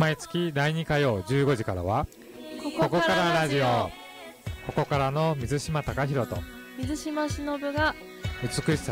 毎月第2火曜15時からはここからラジオ。ここからの水島貴弘と水島しのぶが美しさ